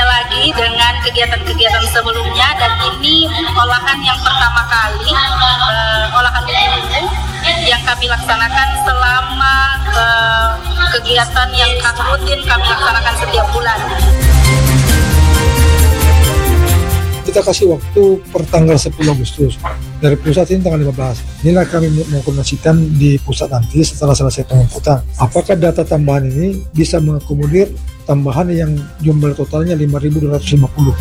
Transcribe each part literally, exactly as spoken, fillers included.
berbeda lagi dengan kegiatan-kegiatan sebelumnya, dan ini olahan yang pertama kali, uh, olahan bumbu yang kami laksanakan selama uh, kegiatan yang rutin kami laksanakan setiap bulan. Kita kasih waktu per tanggal sepuluh Agustus. Dari pusat ini tanggal lima belas. Inilah kami mengkoordinasikan di pusat nanti setelah selesai pengumputan. Apakah data tambahan ini bisa mengakomodir tambahan yang jumlah totalnya lima ribu dua ratus lima puluh.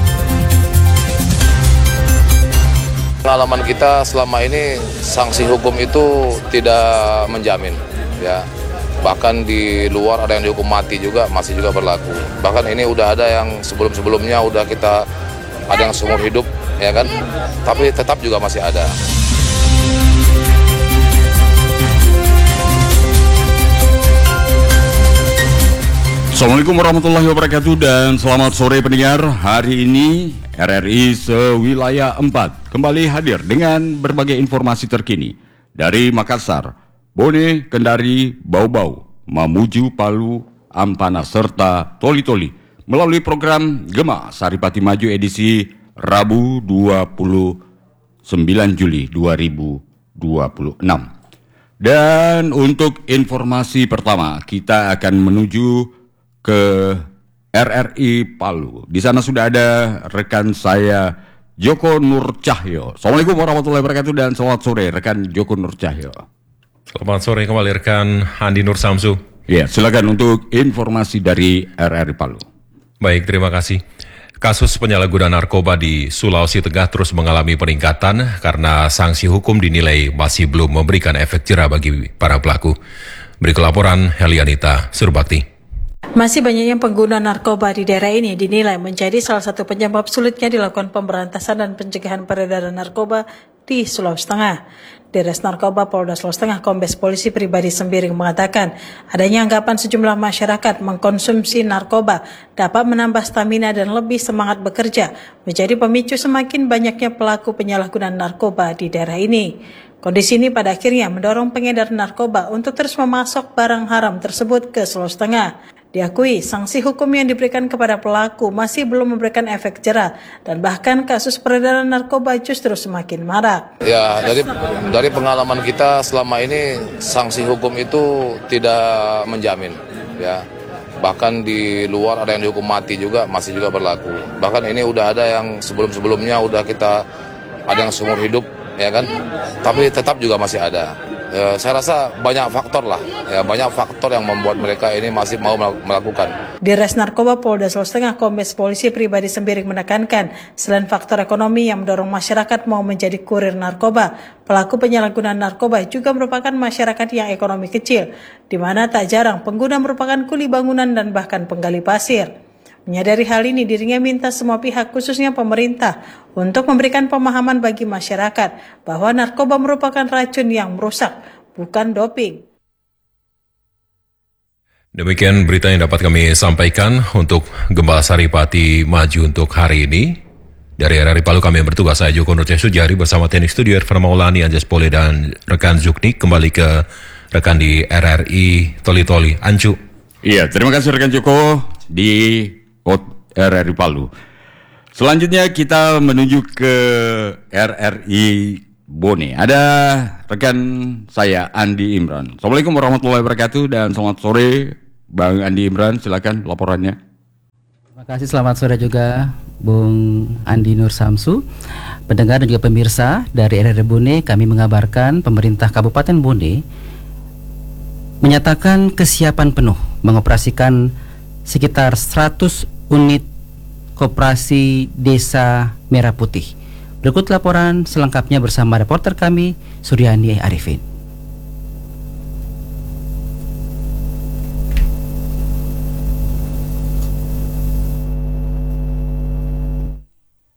Pengalaman kita selama ini sanksi hukum itu tidak menjamin, ya. Bahkan di luar ada yang dihukum mati juga masih juga berlaku. Bahkan ini udah ada yang sebelum-sebelumnya udah kita ada yang seumur hidup, ya kan? Tapi tetap juga masih ada. Assalamualaikum warahmatullahi wabarakatuh dan selamat sore pendengar. Hari ini R R I Sewilayah empat kembali hadir dengan berbagai informasi terkini dari Makassar, Bone, Kendari, Bau-Bau, Mamuju, Palu, Ampana, serta Toli-Toli melalui program Gema Saripati Maju edisi Rabu dua puluh sembilan Juli dua ribu dua puluh enam. Dan untuk informasi pertama, kita akan menuju ke R R I Palu. Di sana sudah ada rekan saya Joko Nur Cahyo. Assalamualaikum warahmatullahi wabarakatuh dan selamat sore rekan Joko Nur Cahyo. Selamat sore kembali rekan Andi Nur Samsu. Ya, silakan untuk informasi dari R R I Palu. Baik, terima kasih. Kasus penyalahgunaan narkoba di Sulawesi Tengah terus mengalami peningkatan karena sanksi hukum dinilai masih belum memberikan efek jera bagi para pelaku. Berikut laporan Helianita Surbakti. Masih banyaknya pengguna narkoba di daerah ini dinilai menjadi salah satu penyebab sulitnya dilakukan pemberantasan dan pencegahan peredaran narkoba di Sulawesi Tengah. Deres Narkoba Polda Sulawesi Tengah Kombes Polisi Pribadi Sembiring mengatakan adanya anggapan sejumlah masyarakat mengkonsumsi narkoba dapat menambah stamina dan lebih semangat bekerja, menjadi pemicu semakin banyaknya pelaku penyalahgunaan narkoba di daerah ini. Kondisi ini pada akhirnya mendorong pengedar narkoba untuk terus memasok barang haram tersebut ke Sulawesi Tengah. Diakui, sanksi hukum yang diberikan kepada pelaku masih belum memberikan efek jera dan bahkan kasus peredaran narkoba justru semakin marak. Ya, dari dari pengalaman kita selama ini sanksi hukum itu tidak menjamin, ya. Bahkan di luar ada yang dihukum mati juga masih juga berlaku. Bahkan ini udah ada yang sebelum-sebelumnya udah kita ada yang seumur hidup, ya kan? Tapi tetap juga masih ada. Ya, saya rasa banyak faktor lah, ya banyak faktor yang membuat mereka ini masih mau melakukan. Deres Narkoba Polda Sulawesi Tengah Kombes Polisi Pribadi Sembiring menekankan, selain faktor ekonomi yang mendorong masyarakat mau menjadi kurir narkoba, pelaku penyalahgunaan narkoba juga merupakan masyarakat yang ekonomi kecil, di mana tak jarang pengguna merupakan kuli bangunan dan bahkan penggali pasir. Menyadari hal ini, dirinya minta semua pihak khususnya pemerintah untuk memberikan pemahaman bagi masyarakat bahwa narkoba merupakan racun yang merusak, bukan doping. Demikian berita yang dapat kami sampaikan untuk Gema Saripati Maju untuk hari ini. Dari R R I Palu kami yang bertugas, saya Joko Nur Cahyo Sujari bersama teknik studio Irfan Maulani, Anjas Pole dan rekan Zukni. Kembali ke rekan di R R I Toli-Toli, Ancu. Iya, terima kasih rekan Joko di R R I Palu. Selanjutnya kita menuju ke R R I Bone. Ada rekan saya Andi Imran. Assalamualaikum warahmatullahi wabarakatuh dan selamat sore Bang Andi Imran, silakan laporannya. Terima kasih, selamat sore juga Bung Andi Nur Samsu. Pendengar dan juga pemirsa dari R R I Bone, kami mengabarkan pemerintah Kabupaten Bone menyatakan kesiapan penuh mengoperasikan sekitar seratus unit Koperasi Desa Merah Putih. Berikut laporan selengkapnya bersama reporter kami Suryani Arifin.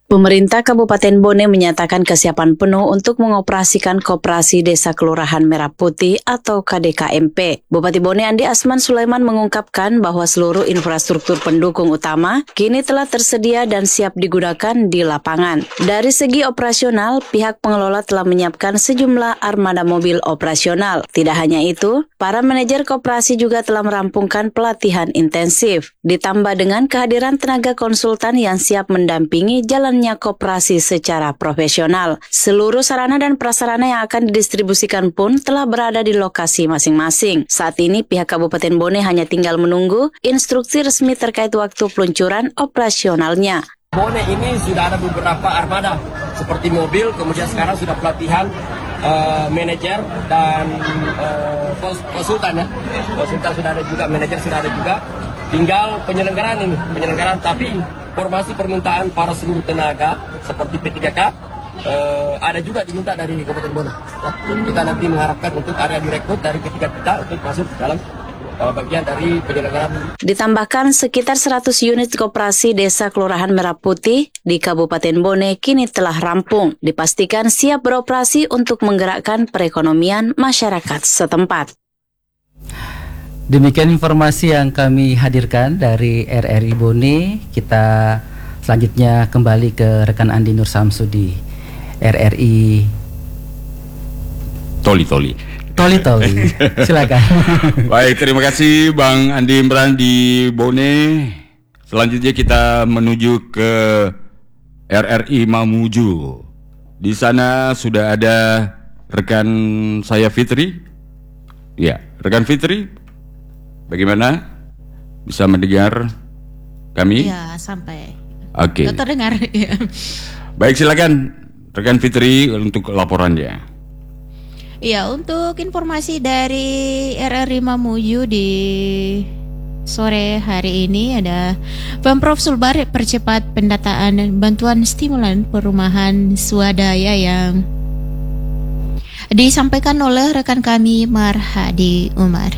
Pemerintah Kabupaten Bone menyatakan kesiapan penuh untuk mengoperasikan Koperasi Desa Kelurahan Merah Putih atau K D K M P. Bupati Bone Andi Asman Sulaiman mengungkapkan bahwa seluruh infrastruktur pendukung utama kini telah tersedia dan siap digunakan di lapangan. Dari segi operasional, pihak pengelola telah menyiapkan sejumlah armada mobil operasional. Tidak hanya itu, para manajer koperasi juga telah merampungkan pelatihan intensif, ditambah dengan kehadiran tenaga konsultan yang siap mendampingi jalan koperasi secara profesional. Seluruh sarana dan prasarana yang akan didistribusikan pun telah berada di lokasi masing-masing. Saat ini pihak Kabupaten Bone hanya tinggal menunggu instruksi resmi terkait waktu peluncuran operasionalnya. Bone ini sudah ada beberapa armada seperti mobil, kemudian sekarang sudah pelatihan uh, manajer dan uh, konsultan ya. Konsultan sudah ada juga, manajer sudah ada juga. Tinggal penyelenggaraan ini, penyelenggaraan tapi informasi permintaan para seluruh tenaga seperti P tiga K eh, ada juga diminta dari Kabupaten Bone. Nah, kita nanti mengharapkan untuk area direkrut dari P tiga kita untuk masuk dalam eh, bagian dari penyelenggaraan. Ditambahkan sekitar seratus unit koperasi Desa Kelurahan Merah Putih di Kabupaten Bone kini telah rampung, dipastikan siap beroperasi untuk menggerakkan perekonomian masyarakat setempat. Demikian informasi yang kami hadirkan dari R R I Bone. Kita selanjutnya kembali ke rekan Andi Nur Samsudi, R R I Toli Toli. Toli Toli. Silakan. Baik, terima kasih Bang Andi Imran di Bone. Selanjutnya kita menuju ke R R I Mamuju. Di sana sudah ada rekan saya Fitri. Ya, rekan Fitri. Bagaimana? Bisa mendengar kami? Ya, sampai. Oke. Okay. Terdengar. Ya. Baik, silakan rekan Fitri untuk laporannya. Ya, untuk informasi dari R R I Mamuju di sore hari ini ada Pemprov Sulbar percepat pendataan bantuan stimulan perumahan swadaya yang disampaikan oleh rekan kami Marhadi Umar.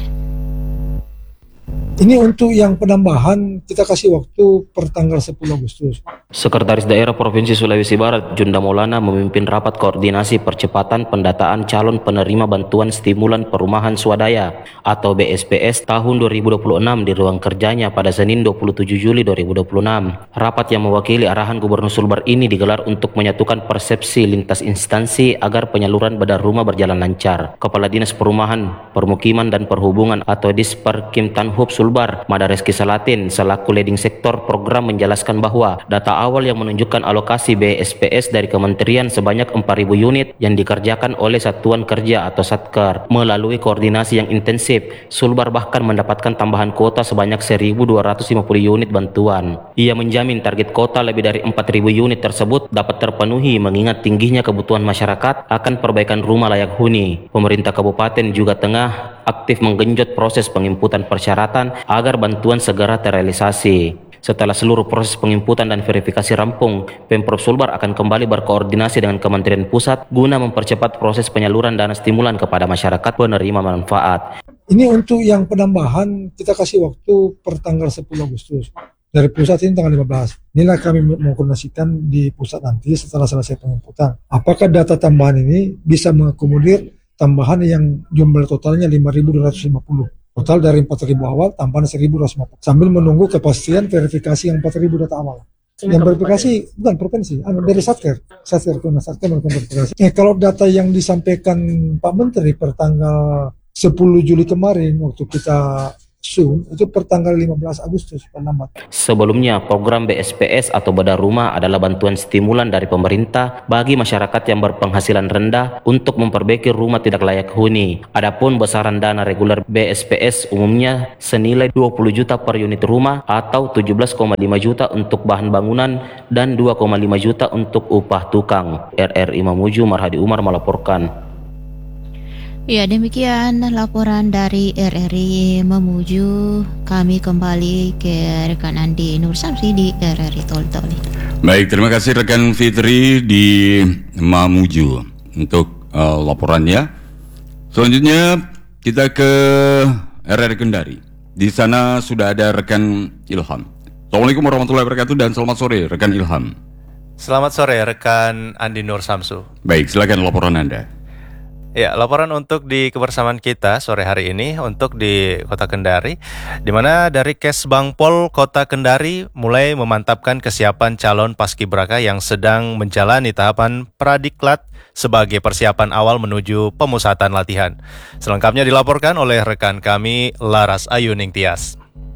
Ini untuk yang penambahan kita kasih waktu per tanggal sepuluh Agustus. Sekretaris Daerah Provinsi Sulawesi Barat Junda Maulana memimpin rapat koordinasi percepatan pendataan calon penerima bantuan stimulan perumahan swadaya atau B S P S tahun dua ribu dua puluh enam di ruang kerjanya pada Senin dua puluh tujuh Juli dua ribu dua puluh enam. Rapat yang mewakili arahan Gubernur Sulbar ini digelar untuk menyatukan persepsi lintas instansi agar penyaluran bedah rumah berjalan lancar. Kepala Dinas Perumahan, Permukiman dan Perhubungan atau Disperkim Tanhub Sulbar Bar, Madareski Salatin, selaku leading sektor program menjelaskan bahwa data awal yang menunjukkan alokasi B S P S dari kementerian sebanyak empat ribu unit yang dikerjakan oleh Satuan Kerja atau Satker. Melalui koordinasi yang intensif, Sulbar bahkan mendapatkan tambahan kuota sebanyak seribu dua ratus lima puluh unit bantuan. Ia menjamin target kuota lebih dari empat ribu unit tersebut dapat terpenuhi mengingat tingginya kebutuhan masyarakat akan perbaikan rumah layak huni. Pemerintah kabupaten juga tengah aktif menggenjot proses penginputan persyaratan agar bantuan segera terrealisasi. Setelah seluruh proses penginputan dan verifikasi rampung, Pemprov Sulbar akan kembali berkoordinasi dengan Kementerian Pusat guna mempercepat proses penyaluran dana stimulan kepada masyarakat penerima manfaat. Ini untuk yang penambahan kita kasih waktu per tanggal sepuluh Agustus. Dari pusat ini tanggal lima belas. Inilah kami mengkoordinasikan di pusat nanti setelah selesai penginputan. Apakah data tambahan ini bisa mengakomodir tambahan yang jumlah totalnya lima ribu dua ratus lima puluh. Total dari empat ribu awal, tambahan seribu dua ratus lima puluh. Sambil menunggu kepastian verifikasi yang empat ribu data awal. Yang verifikasi bukan provinsi, dari Satker. Satker, Satker melakukan verifikasi. Eh, kalau data yang disampaikan Pak Menteri per tanggal sepuluh Juli kemarin, waktu kita Zoom, itu per tanggal lima belas Agustus penamat. Sebelumnya, program B S P S atau bedah rumah adalah bantuan stimulan dari pemerintah bagi masyarakat yang berpenghasilan rendah untuk memperbaiki rumah tidak layak huni. Adapun besaran dana reguler B S P S umumnya senilai dua puluh juta per unit rumah atau tujuh belas koma lima juta untuk bahan bangunan dan dua koma lima juta untuk upah tukang. R R I Mamuju, Marhadi Umar melaporkan. Ya, demikian laporan dari R R I Mamuju. Kami kembali ke rekan Andi Nur Samsi di R R I Tol Toli. Baik, terima kasih rekan Fitri di Mamuju untuk uh, laporannya. Selanjutnya kita ke R R I Kendari. Di sana sudah ada rekan Ilham. Assalamualaikum warahmatullahi wabarakatuh dan selamat sore rekan Ilham. Selamat sore rekan Andi Nur Samsu. Baik, silakan laporan Anda. Ya, laporan untuk di kebersamaan kita sore hari ini untuk di Kota Kendari, di mana dari Kesbangpol Kota Kendari mulai memantapkan kesiapan calon paskibraka yang sedang menjalani tahapan pradiklat sebagai persiapan awal menuju pemusatan latihan. Selengkapnya dilaporkan oleh rekan kami Laras Ayuning Tias.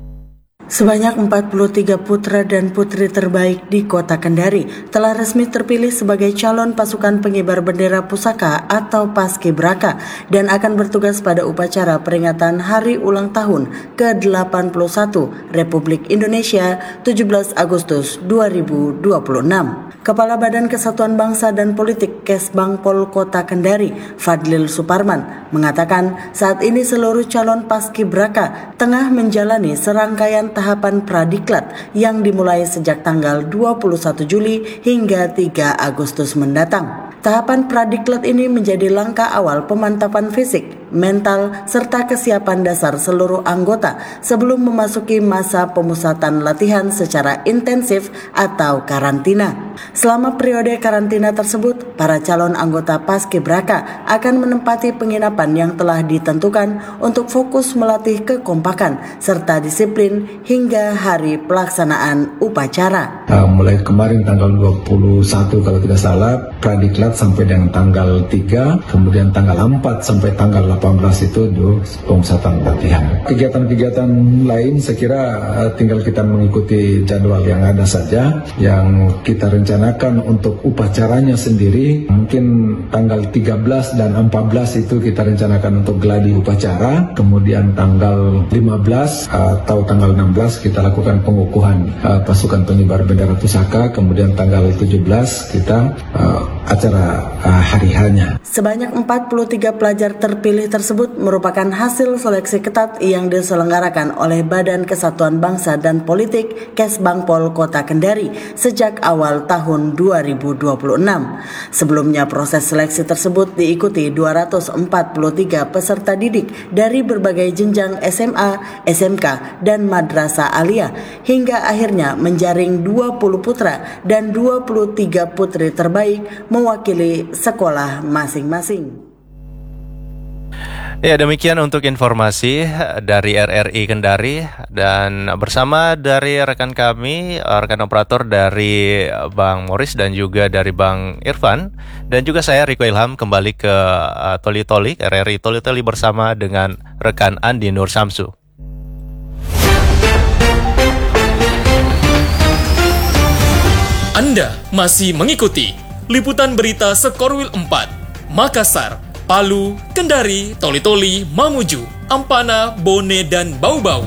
Sebanyak empat puluh tiga putra dan putri terbaik di Kota Kendari telah resmi terpilih sebagai calon pasukan pengibar bendera pusaka atau paskibraka dan akan bertugas pada upacara peringatan Hari Ulang Tahun ke delapan puluh satu Republik Indonesia tujuh belas Agustus dua ribu dua puluh enam. Kepala Badan Kesatuan Bangsa dan Politik Kesbangpol Kota Kendari, Fadlil Suparman, mengatakan saat ini seluruh calon paskibraka tengah menjalani serangkaian tahapan pradiklat yang dimulai sejak tanggal dua puluh satu Juli hingga tiga Agustus mendatang. Tahapan pradiklat ini menjadi langkah awal pemantapan fisik, mental, serta kesiapan dasar seluruh anggota sebelum memasuki masa pemusatan latihan secara intensif atau karantina. Selama periode karantina tersebut, para calon anggota paskibraka akan menempati penginapan yang telah ditentukan untuk fokus melatih kekompakan serta disiplin hingga hari pelaksanaan upacara. Uh, mulai kemarin tanggal dua puluh satu kalau tidak salah, pradiklat sampai dengan tanggal tiga, kemudian tanggal empat sampai tanggal delapan belas itu do pemusatan latihan. Kegiatan-kegiatan lain saya kira uh, tinggal kita mengikuti jadwal yang ada saja. Yang kita rencanakan untuk upacaranya sendiri mungkin tanggal tiga belas dan empat belas itu kita rencanakan untuk gladi upacara, kemudian tanggal lima belas atau tanggal enam belas kita lakukan pengukuhan uh, pasukan pengibar bendera pusaka, kemudian tanggal tujuh belas kita uh, acara uh, hari hanya. Sebanyak empat puluh tiga pelajar terpilih tersebut merupakan hasil seleksi ketat yang diselenggarakan oleh Badan Kesatuan Bangsa dan Politik Kesbangpol Kota Kendari sejak awal tahun dua ribu dua puluh enam. Sebelumnya proses seleksi tersebut diikuti dua ratus empat puluh tiga peserta didik dari berbagai jenjang S M A, S M K, dan madrasah aliyah hingga akhirnya menjaring dua puluh putra dan dua puluh tiga putri terbaik mewakili sekolah masing-masing. Ya, demikian untuk informasi dari R R I Kendari, dan bersama dari rekan kami, rekan operator dari Bang Morris dan juga dari Bang Irfan, dan juga saya Riko Ilham kembali ke uh, Toli Toli, R R I Toli Toli bersama dengan rekan Andi Nur Samsu. Anda masih mengikuti liputan berita Sekorwil empat, Makassar, Palu, Kendari, Toli-Toli, Mamuju, Ampana, Bone, dan Bau-Bau.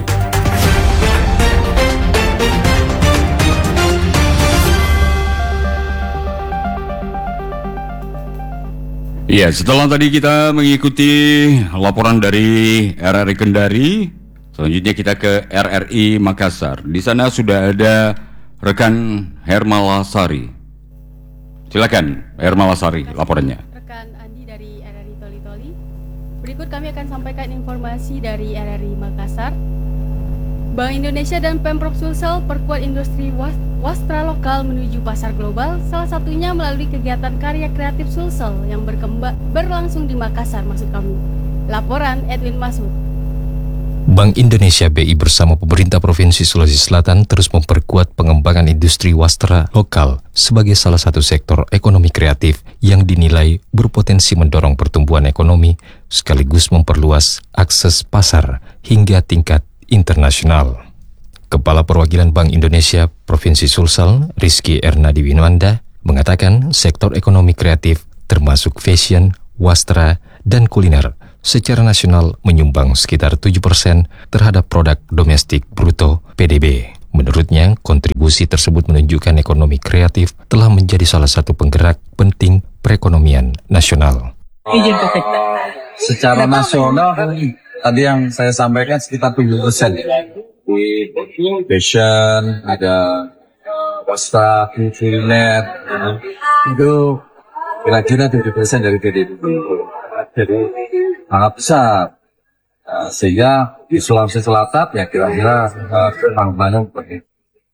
Ya, setelah tadi kita mengikuti laporan dari R R I Kendari, selanjutnya kita ke R R I Makassar. Di sana sudah ada rekan Hermala Sari. Silakan Hermala Sari, laporannya. Rekan Andi dari R R I Toli-Toli. Berikut kami akan sampaikan informasi dari R R I Makassar. Bank Indonesia dan Pemprov Sulsel perkuat industri wastra lokal menuju pasar global, salah satunya melalui kegiatan karya kreatif Sulsel yang berkembang berlangsung di Makassar, maksud kami. Laporan Edwin Masud. Bank Indonesia B I bersama pemerintah Provinsi Sulawesi Selatan terus memperkuat pengembangan industri wastra lokal sebagai salah satu sektor ekonomi kreatif yang dinilai berpotensi mendorong pertumbuhan ekonomi sekaligus memperluas akses pasar hingga tingkat internasional. Kepala Perwakilan Bank Indonesia Provinsi Sulsel, Rizky Ernadi Winwanda, mengatakan sektor ekonomi kreatif termasuk fashion, wastra, dan kuliner secara nasional menyumbang sekitar tujuh persen terhadap produk domestik bruto P D B. Menurutnya, kontribusi tersebut menunjukkan ekonomi kreatif telah menjadi salah satu penggerak penting perekonomian nasional. Izin Pak. Secara nasional, tadi yang saya sampaikan sekitar tujuh persen. Di fashion, ada wastra, kuliner, itu kira-kira tujuh persen dari P D B. Jadi sangat besar, uh, sehingga di Sulawesi Selatan ya kira-kira uh, banyak seperti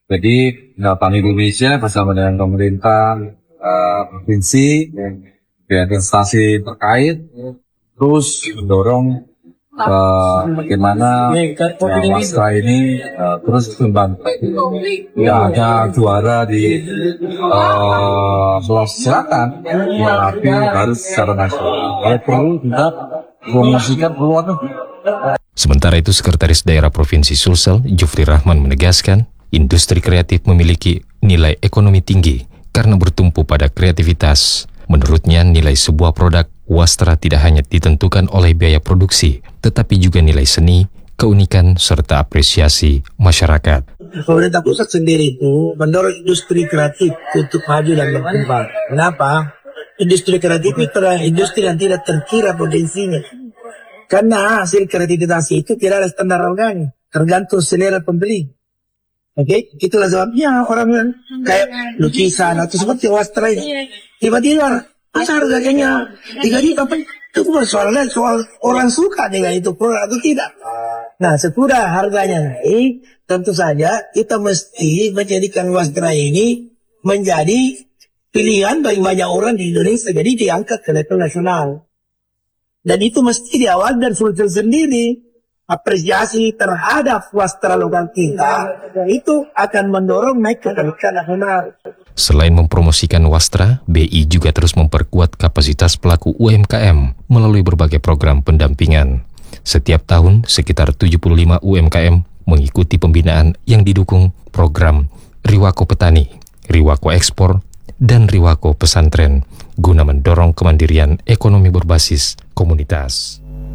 Jadi Bank Indonesia bersama dengan pemerintah uh, provinsi dan instansi terkait terus mendorong uh, bagaimana uh, Wastra ini uh, terus berkembang. Ya, ada juara di uh, Sulawesi Selatan, tetapi harus secara nasional. Ya, perlu kita promosikan keluar. Sementara itu, Sekretaris Daerah Provinsi Sulsel, Jufri Rahman menegaskan, industri kreatif memiliki nilai ekonomi tinggi karena bertumpu pada kreativitas. Menurutnya, nilai sebuah produk Wastra tidak hanya ditentukan oleh biaya produksi, tetapi juga nilai seni, keunikan, serta apresiasi masyarakat. Pemerintah pusat sendiri itu mendorong industri kreatif untuk maju dan berkembang. Kenapa? Industri kreatif itu adalah industri yang tidak terkira potensinya. Karena hasil kreativitas itu tidak ada standar harganya, tergantung selera pembeli. Oke, okay? Itulah sebabnya orang kayak lukisan atau seperti Wastra ini tiba-tiba masa harganya tiga juta, itu bukan soalnya soal orang suka dengan itu produk atau tidak. Nah, sesudah harganya naik, tentu saja kita mesti menjadikan Wastra ini menjadi pilihan bagi banyak orang di Indonesia, jadi diangkat ke level nasional. Dan itu mesti diawal dan Sulsel sendiri. Apresiasi terhadap Wastra lokal kita itu akan mendorong naik ke tingkat nasional. Selain mempromosikan Wastra, B I juga terus memperkuat kapasitas pelaku U M K M melalui berbagai program pendampingan. Setiap tahun, sekitar tujuh puluh lima U M K M mengikuti pembinaan yang didukung program Riwako Petani, Riwako Ekspor, dan Riwako Pesantren guna mendorong kemandirian ekonomi berbasis komunitas.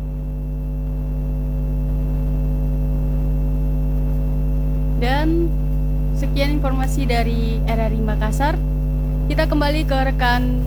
Dan sekian informasi dari R R I Makassar. Kita kembali ke rekan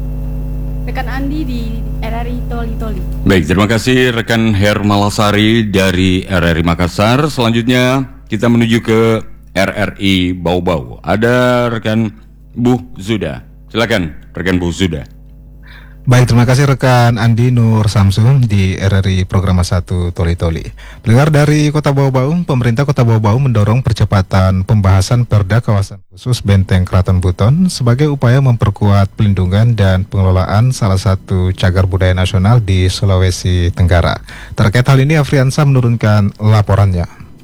rekan Andi di R R I Toli Toli. Baik, terima kasih rekan Hermalasari dari R R I Makassar. Selanjutnya kita menuju ke R R I Bau Bau. Ada rekan Bu Zuda. Silakan rekan Bu Zuda. Baik, terima kasih rekan Andi Nur Samsul di R R I Program satu Toli Toli. Pendengar dari Kota Bau Bau, pemerintah Kota Bau Bau mendorong percepatan pembahasan Perda Kawasan Khusus Benteng Keraton Buton sebagai upaya memperkuat pelindungan dan pengelolaan salah satu cagar budaya nasional di Sulawesi Tenggara. Terkait hal ini, Afriansa menurunkan laporannya.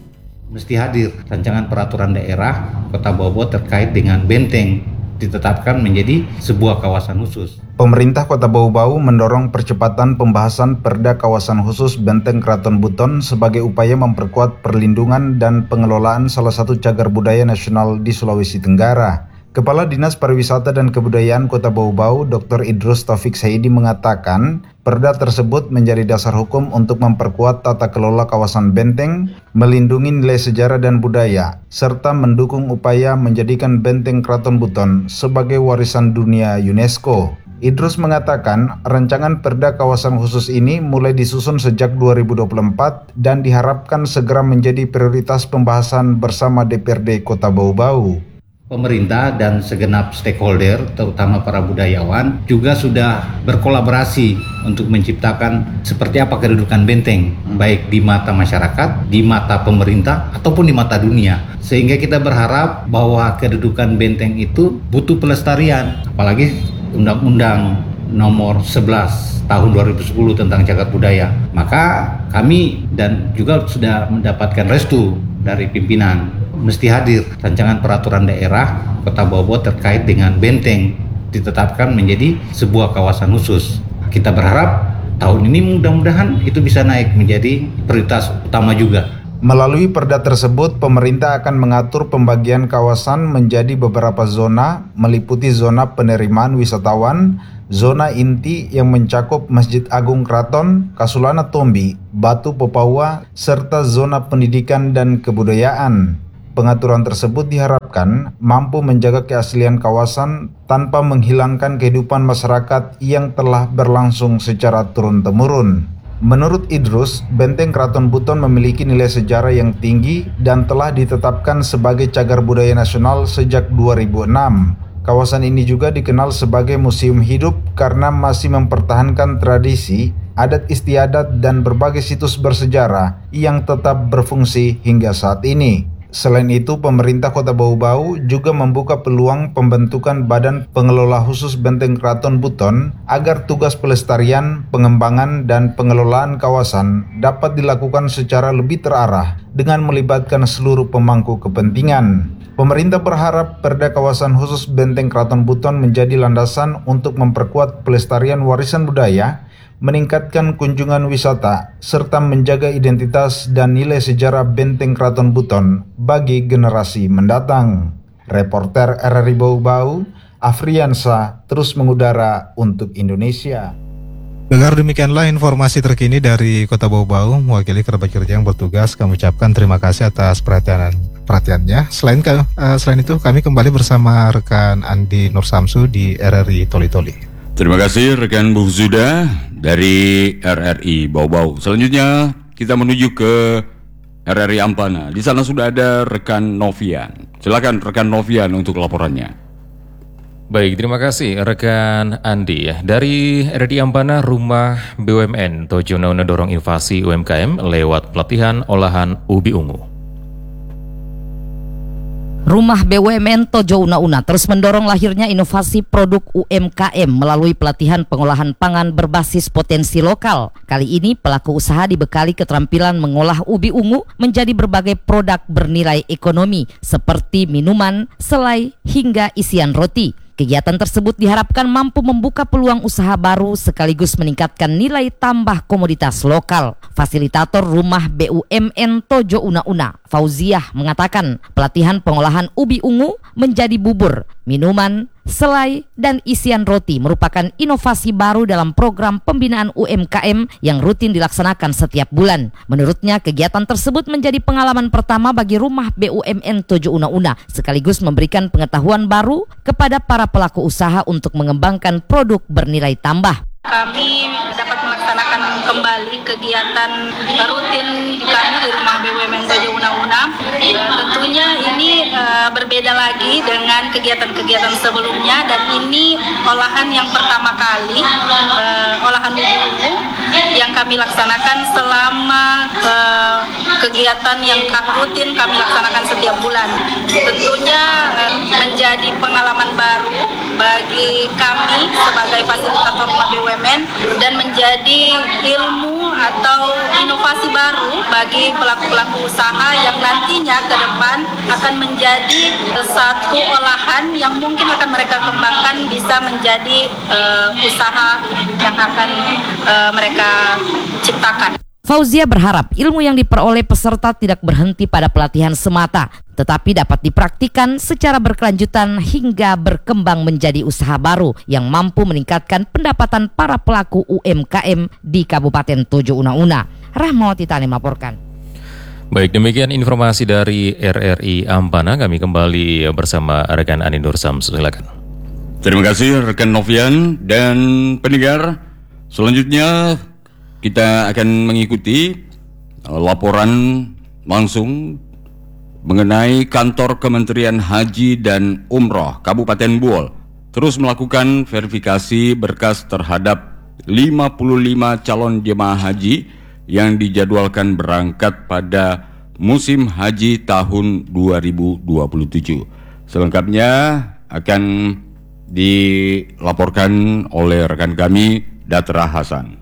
Mesti hadir rancangan peraturan daerah Kota Bau Bau terkait dengan benteng ditetapkan menjadi sebuah kawasan khusus. Pemerintah Kota Bau Bau mendorong percepatan pembahasan Perda Kawasan Khusus Benteng Keraton Buton sebagai upaya memperkuat perlindungan dan pengelolaan salah satu cagar budaya nasional di Sulawesi Tenggara. Kepala Dinas Pariwisata dan Kebudayaan Kota Bau Bau, Doktor Idrus Taufik Saidi mengatakan, perda tersebut menjadi dasar hukum untuk memperkuat tata kelola kawasan benteng, melindungi nilai sejarah dan budaya, serta mendukung upaya menjadikan Benteng Keraton Buton sebagai warisan dunia UNESCO. Idrus mengatakan, rancangan Perda Kawasan Khusus ini mulai disusun sejak dua ribu dua puluh empat dan diharapkan segera menjadi prioritas pembahasan bersama D P R D Kota Bau Bau. Pemerintah dan segenap stakeholder, terutama para budayawan, juga sudah berkolaborasi untuk menciptakan seperti apa kedudukan benteng, baik di mata masyarakat, di mata pemerintah, ataupun di mata dunia. Sehingga kita berharap bahwa kedudukan benteng itu butuh pelestarian, apalagi Undang-Undang nomor sebelas tahun dua ribu sepuluh tentang cagar budaya. Maka kami dan juga sudah mendapatkan restu dari pimpinan mesti hadir rancangan peraturan daerah Kota Bau Bau terkait dengan benteng ditetapkan menjadi sebuah kawasan khusus. Kita berharap tahun ini mudah-mudahan itu bisa naik menjadi prioritas utama juga. Melalui perda tersebut, pemerintah akan mengatur pembagian kawasan menjadi beberapa zona, meliputi zona penerimaan wisatawan, zona inti yang mencakup Masjid Agung Keraton, Kasulana Tombi, Batu Pepaua, serta zona pendidikan dan kebudayaan. Pengaturan tersebut diharapkan mampu menjaga keaslian kawasan tanpa menghilangkan kehidupan masyarakat yang telah berlangsung secara turun-temurun. Menurut Idrus, Benteng Keraton Buton memiliki nilai sejarah yang tinggi dan telah ditetapkan sebagai cagar budaya nasional sejak dua ribu enam. Kawasan ini juga dikenal sebagai museum hidup karena masih mempertahankan tradisi, adat istiadat dan berbagai situs bersejarah yang tetap berfungsi hingga saat ini. Selain itu, pemerintah Kota Bau-Bau juga membuka peluang pembentukan Badan Pengelola Khusus Benteng Keraton Buton agar tugas pelestarian, pengembangan, dan pengelolaan kawasan dapat dilakukan secara lebih terarah dengan melibatkan seluruh pemangku kepentingan. Pemerintah berharap Perda Kawasan Khusus Benteng Keraton Buton menjadi landasan untuk memperkuat pelestarian warisan budaya, meningkatkan kunjungan wisata, serta menjaga identitas dan nilai sejarah Benteng Keraton Buton bagi generasi mendatang. Reporter R R I Bau-Bau, Afriansa, terus mengudara untuk Indonesia. Dengar demikianlah informasi terkini dari Kota Bau-Bau. Mewakili kerabat kerja yang bertugas, kami ucapkan terima kasih atas perhatian perhatiannya. Selain uh, selain itu, kami kembali bersama rekan Andi Nur Samsu di R R I Toli-Toli. Terima kasih rekan Bu Zuda dari R R I Bau-Bau. Selanjutnya kita menuju ke R R I Ampana. Di sana sudah ada rekan Novian. Silakan rekan Novian untuk laporannya. Baik, terima kasih rekan Andi. Dari R R I Ampana, Rumah B U M N Tojo Una Una dorong inovasi U M K M lewat pelatihan olahan ubi ungu. Rumah B U M N Tojo Una Una terus mendorong lahirnya inovasi produk U M K M melalui pelatihan pengolahan pangan berbasis potensi lokal. Kali ini pelaku usaha dibekali keterampilan mengolah ubi ungu menjadi berbagai produk bernilai ekonomi seperti minuman, selai, hingga isian roti. Kegiatan tersebut diharapkan mampu membuka peluang usaha baru sekaligus meningkatkan nilai tambah komoditas lokal. Fasilitator Rumah B U M N Tojo Una Una, Fauziah, mengatakan pelatihan pengolahan ubi ungu menjadi bubur, minuman, selai, dan isian roti merupakan inovasi baru dalam program pembinaan U M K M yang rutin dilaksanakan setiap bulan. Menurutnya, kegiatan tersebut menjadi pengalaman pertama bagi Rumah B U M N Tojo Una Una sekaligus memberikan pengetahuan baru kepada para pelaku usaha untuk mengembangkan produk bernilai tambah. Kami dapat melaksanakan kembali kegiatan rutin kami di Rumah B U M N Tojo Una Una. Uh, tentunya ini uh, berbeda lagi dengan kegiatan-kegiatan sebelumnya, dan ini olahan yang pertama kali, uh, olahan ubi ungu yang kami laksanakan selama uh, kegiatan yang rutin kami laksanakan setiap bulan. Tentunya uh, menjadi pengalaman baru bagi kami sebagai fasilitator Rumah B U M N dan menjadi ilmu atau inovasi baru bagi pelaku-pelaku usaha yang nantinya ke depan akan menjadi satu olahan yang mungkin akan mereka kembangkan bisa menjadi uh, usaha yang akan uh, mereka ciptakan. Fauzia berharap ilmu yang diperoleh peserta tidak berhenti pada pelatihan semata, tetapi dapat dipraktikkan secara berkelanjutan hingga berkembang menjadi usaha baru yang mampu meningkatkan pendapatan para pelaku U M K M di Kabupaten Tojo Una Una. Rahmawati Tani melaporkan. Baik, demikian informasi dari R R I Ampana. Kami kembali bersama rekan Andi Nur Samsu. Silakan. Terima kasih rekan Novian dan pendengar. Selanjutnya kita akan mengikuti laporan langsung mengenai kantor Kementerian Haji dan Umroh Kabupaten Buol terus melakukan verifikasi berkas terhadap lima puluh lima calon jemaah haji yang dijadwalkan berangkat pada musim haji tahun dua ribu dua puluh tujuh. Selengkapnya akan dilaporkan oleh rekan kami Datra Hasan.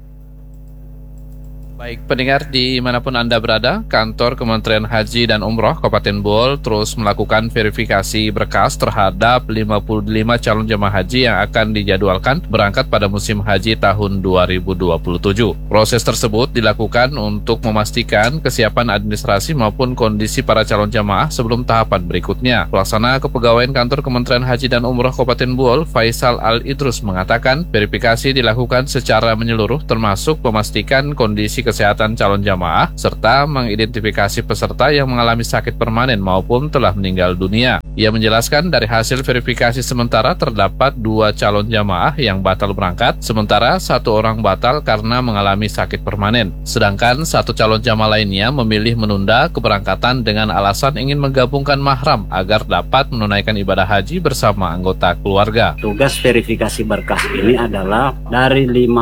Baik, pendengar dimanapun Anda berada, kantor Kementerian Haji dan Umroh Kabupaten Buol terus melakukan verifikasi berkas terhadap lima puluh lima calon jemaah haji yang akan dijadwalkan berangkat pada musim haji tahun dua ribu dua puluh tujuh. Proses tersebut dilakukan untuk memastikan kesiapan administrasi maupun kondisi para calon jemaah sebelum tahapan berikutnya. Pelaksana Kepegawaian Kantor Kementerian Haji dan Umroh Kabupaten Buol, Faisal Al-Idrus, mengatakan verifikasi dilakukan secara menyeluruh termasuk memastikan kondisi kesehatan calon jamaah serta mengidentifikasi peserta yang mengalami sakit permanen maupun telah meninggal dunia. Ia menjelaskan dari hasil verifikasi sementara terdapat dua calon jamaah yang batal berangkat, sementara satu orang batal karena mengalami sakit permanen. Sedangkan satu calon jamaah lainnya memilih menunda keberangkatan dengan alasan ingin menggabungkan mahram agar dapat menunaikan ibadah haji bersama anggota keluarga. Tugas verifikasi berkas ini adalah dari lima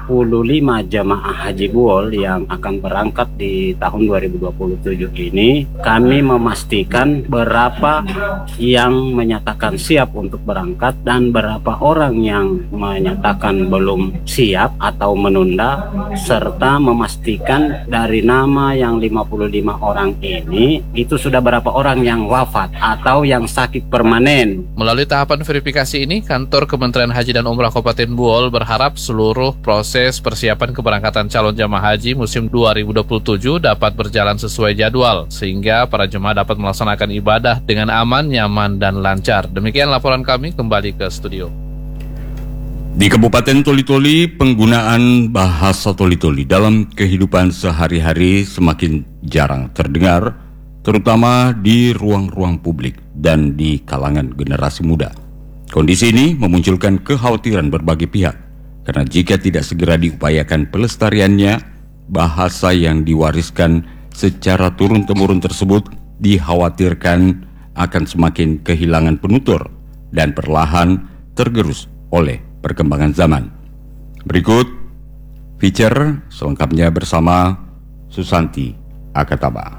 puluh lima jamaah haji buol yang akan berangkat di tahun dua ribu dua puluh tujuh ini, kami memastikan berapa yang menyatakan siap untuk berangkat dan berapa orang yang menyatakan belum siap atau menunda, serta memastikan dari nama yang lima puluh lima orang ini itu sudah berapa orang yang wafat atau yang sakit permanen. Melalui tahapan verifikasi ini, kantor Kementerian Haji dan Umrah Kabupaten Buol berharap seluruh proses persiapan keberangkatan calon jamaah haji musim dua ribu dua puluh tujuh dapat berjalan sesuai jadwal, sehingga para jemaah dapat melaksanakan ibadah dengan aman, nyaman, dan lancar. Demikian laporan kami, kembali ke studio. Di Kabupaten Toli-Toli, penggunaan bahasa Toli-Toli dalam kehidupan sehari-hari semakin jarang terdengar, terutama di ruang-ruang publik dan di kalangan generasi muda. Kondisi ini memunculkan kekhawatiran berbagai pihak, karena jika tidak segera diupayakan pelestariannya, bahasa yang diwariskan secara turun-temurun tersebut dikhawatirkan akan semakin kehilangan penutur dan perlahan tergerus oleh perkembangan zaman. Berikut feature selengkapnya bersama Susanti Akataba.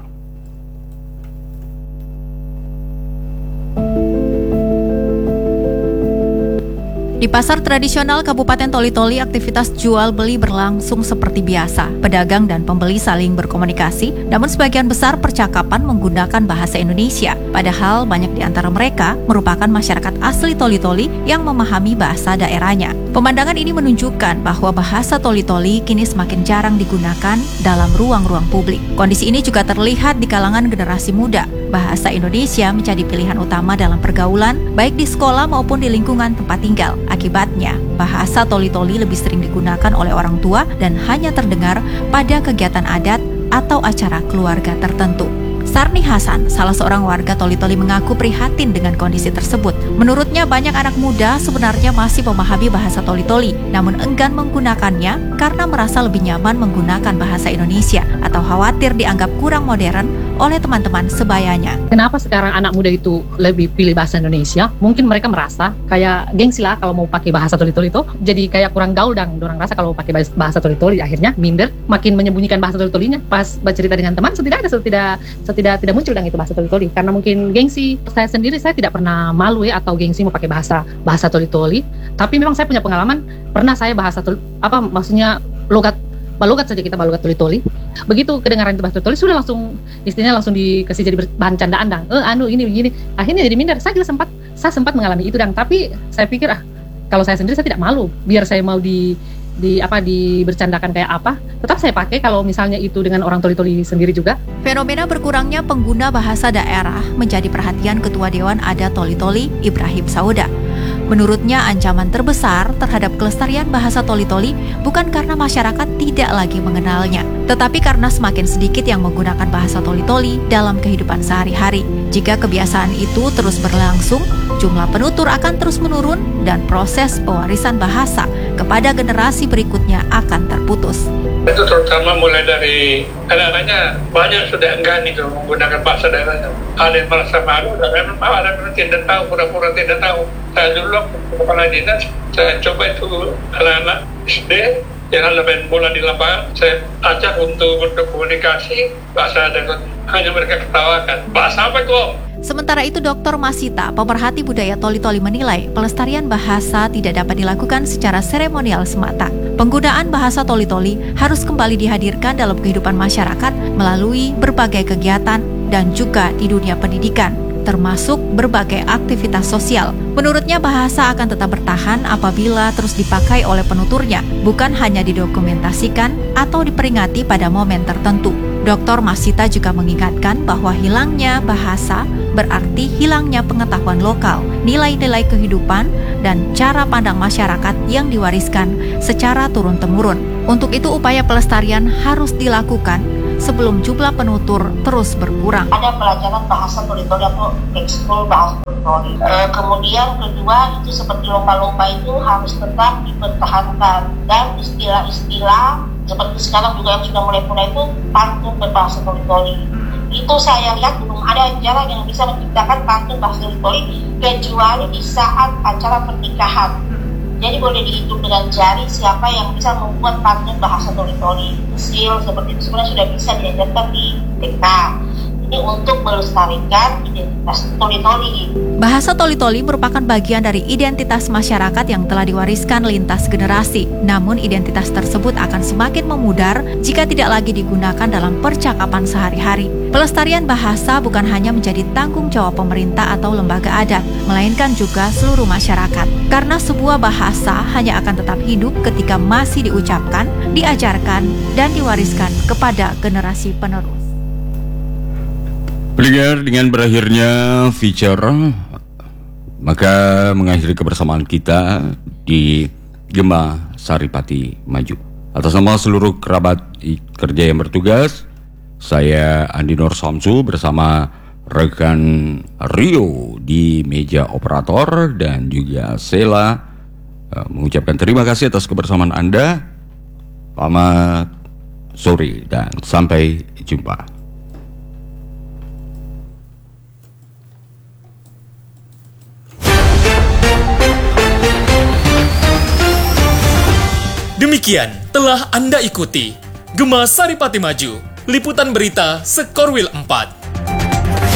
Di pasar tradisional Kabupaten Toli-Toli, aktivitas jual beli berlangsung seperti biasa. Pedagang dan pembeli saling berkomunikasi, namun sebagian besar percakapan menggunakan bahasa Indonesia. Padahal banyak di antara mereka merupakan masyarakat asli Toli-Toli yang memahami bahasa daerahnya. Pemandangan ini menunjukkan bahwa bahasa Toli-Toli kini semakin jarang digunakan dalam ruang-ruang publik. Kondisi ini juga terlihat di kalangan generasi muda. Bahasa Indonesia menjadi pilihan utama dalam pergaulan, baik di sekolah maupun di lingkungan tempat tinggal. Akibatnya, bahasa Toli-Toli lebih sering digunakan oleh orang tua dan hanya terdengar pada kegiatan adat atau acara keluarga tertentu. Sarni Hasan, salah seorang warga Toli-Toli, mengaku prihatin dengan kondisi tersebut. Menurutnya, banyak anak muda sebenarnya masih memahami bahasa Toli-Toli, namun enggan menggunakannya karena merasa lebih nyaman menggunakan bahasa Indonesia atau khawatir dianggap kurang modern oleh teman-teman sebayanya. Kenapa sekarang anak muda itu lebih pilih bahasa Indonesia? Mungkin mereka merasa kayak gengsi lah kalau mau pakai bahasa Toli-Toli itu, jadi kayak kurang gaul dan orang rasa kalau pakai bahasa Toli-Toli akhirnya minder, makin menyembunyikan bahasa Toli-Tolinya. Pas bercerita dengan teman, setidak ada setidak tidak tidak muncul yang itu bahasa Toli-Toli karena mungkin gengsi. Saya sendiri saya tidak pernah malu ya atau gengsi mau pakai bahasa bahasa Toli-Toli, tapi memang saya punya pengalaman pernah saya bahasa toli, apa maksudnya logat balogat saja kita balogat Toli-Toli. Begitu kedengaran itu bahasa Toli sudah langsung istilahnya langsung dikasih jadi bahan candaan dang. Eh anu ini begini. Akhirnya jadi minder. Saya juga sempat saya sempat mengalami itu dang, tapi saya pikir ah kalau saya sendiri saya tidak malu. Biar saya mau di di apa di bercandakan kayak apa, tetap saya pakai kalau misalnya itu dengan orang Toli-Toli sendiri juga. Fenomena berkurangnya pengguna bahasa daerah menjadi perhatian Ketua Dewan Adat Toli-Toli, Ibrahim Sauda. Menurutnya, ancaman terbesar terhadap kelestarian bahasa Toli-Toli bukan karena masyarakat tidak lagi mengenalnya, tetapi karena semakin sedikit yang menggunakan bahasa Toli-Toli dalam kehidupan sehari-hari. Jika kebiasaan itu terus berlangsung, jumlah penutur akan terus menurun dan proses pewarisan bahasa kepada generasi berikutnya akan terputus. Itu terutama mulai dari anak-anaknya banyak sudah enggan itu menggunakan bahasa daerahnya. Ada yang merasa malu dan memang ada yang tidak tahu, pura-pura tidak tahu. Saya dulu kepala dinas, saya coba itu anak-anak S D yang main bola di lapangan, saya ajak untuk berkomunikasi bahasa daerah, hanya mereka ketawakan. Bahasa apa itu? Sementara itu, Doktor Masita, pemerhati budaya Toli-Toli, menilai pelestarian bahasa tidak dapat dilakukan secara seremonial semata. Penggunaan bahasa Toli-Toli harus kembali dihadirkan dalam kehidupan masyarakat melalui berbagai kegiatan dan juga di dunia pendidikan, termasuk berbagai aktivitas sosial. Menurutnya, bahasa akan tetap bertahan apabila terus dipakai oleh penuturnya, bukan hanya didokumentasikan atau diperingati pada momen tertentu. Doktor Masita juga mengingatkan bahwa hilangnya bahasa berarti hilangnya pengetahuan lokal, nilai-nilai kehidupan, dan cara pandang masyarakat yang diwariskan secara turun-temurun. Untuk itu, upaya pelestarian harus dilakukan sebelum jumlah penutur terus berkurang. Ada pelajaran bahasa Toli-Toli atau ekskul bahasa Toli-Toli. E, kemudian kedua, itu seperti lomba-lomba itu harus tetap dipertahankan, dan istilah-istilah seperti sekarang juga yang sudah mulai-mulai itu pantun berbahasa Toli-Toli. Itu saya lihat belum ada jarang yang bisa menciptakan pantun bahasa Toli-Toli kecuali di saat acara pernikahan. Jadi boleh dihitung dengan jari siapa yang bisa membuat pantun bahasa toli-toli. Usil seperti itu sebenarnya sudah bisa diajarkan di T K. Ini untuk melestarikan identitas toli-toli. Bahasa toli-toli merupakan bagian dari identitas masyarakat yang telah diwariskan lintas generasi. Namun identitas tersebut akan semakin memudar jika tidak lagi digunakan dalam percakapan sehari-hari. Pelestarian bahasa bukan hanya menjadi tanggung jawab pemerintah atau lembaga adat, melainkan juga seluruh masyarakat. Karena sebuah bahasa hanya akan tetap hidup ketika masih diucapkan, diajarkan, dan diwariskan kepada generasi penerus. Pendengar, dengan berakhirnya feature, maka mengakhiri kebersamaan kita di Gema Saripati Maju. Atas nama seluruh kerabat kerja yang bertugas, saya Andi Nur Samsu bersama rekan Rio di meja operator dan juga Sela mengucapkan terima kasih atas kebersamaan Anda. Selamat sore dan sampai jumpa. Demikian telah Anda ikuti Gema Saripati Maju, liputan berita Sekorwil empat.